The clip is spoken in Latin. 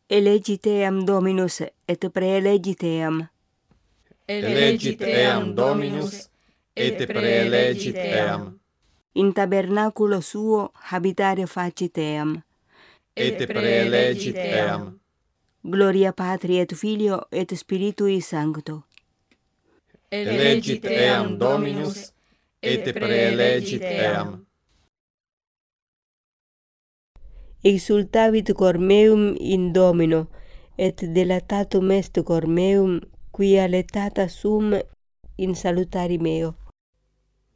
Elegit eam Dominus et praelegit eam. Elegit eam Dominus et praelegit eam. In tabernaculo suo habitare facit eam. Et praelegit eam. Gloria Patri et Filio et Spiritui Sancto. Elegit eam Dominus et praelegit eam. Exultavit cor meum in Domino, et delatatum est cor meum, qui alletata sum in salutari meo.